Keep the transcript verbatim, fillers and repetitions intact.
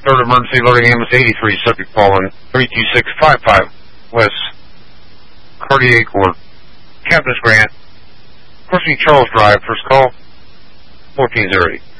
Third emergency alerting A M S eighty-three, subject fallen three two six five five West Cartier Court. Captain's Grant, Crossing Charles Drive, first call, fourteen zero eight.